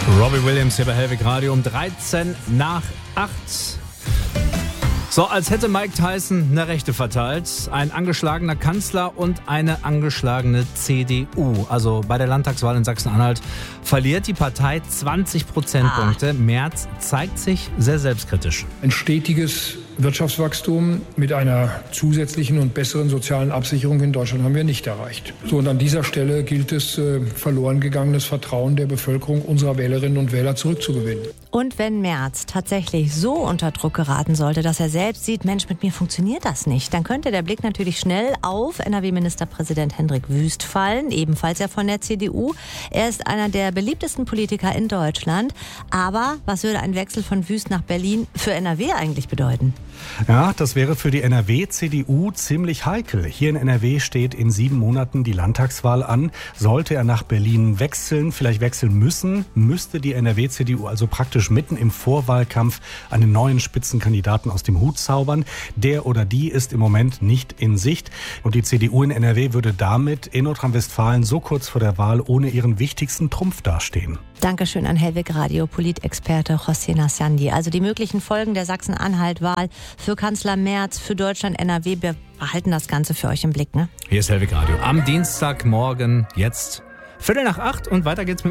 Robbie Williams hier bei Hellwig Radio um 13 nach 8. So, als hätte Mike Tyson eine Rechte verteilt. Ein angeschlagener Kanzler und eine angeschlagene CDU. Also bei der Landtagswahl in Sachsen-Anhalt verliert die Partei 20 Prozentpunkte. Merz zeigt sich sehr selbstkritisch. Ein stetiges Wirtschaftswachstum mit einer zusätzlichen und besseren sozialen Absicherung in Deutschland haben wir nicht erreicht. So, und an dieser Stelle gilt es, verloren gegangenes Vertrauen der Bevölkerung, unserer Wählerinnen und Wähler zurückzugewinnen. Und wenn Merz tatsächlich so unter Druck geraten sollte, dass er selbst sieht, Mensch, mit mir funktioniert das nicht, dann könnte der Blick natürlich schnell auf NRW-Ministerpräsident Hendrik Wüst fallen, ebenfalls ja von der CDU. Er ist einer der beliebtesten Politiker in Deutschland. Aber was würde ein Wechsel von Wüst nach Berlin für NRW eigentlich bedeuten? Ja, das wäre für die NRW-CDU ziemlich heikel. Hier in NRW steht in 7 Monaten die Landtagswahl an. Sollte er nach Berlin wechseln, vielleicht wechseln müssen, müsste die NRW-CDU also praktisch mitten im Vorwahlkampf einen neuen Spitzenkandidaten aus dem Hut zaubern. Der oder die ist im Moment nicht in Sicht. Und die CDU in NRW würde damit in Nordrhein-Westfalen so kurz vor der Wahl ohne ihren wichtigsten Trumpf dastehen. Dankeschön an Hellwig Radio Politexperte José Nassandi. Also die möglichen Folgen der Sachsen-Anhalt-Wahl für Kanzler Merz, für Deutschland, NRW. Wir behalten das Ganze für euch im Blick, ne? Hier ist Hellwig Radio am Dienstagmorgen, jetzt 7:45 und weiter geht's mit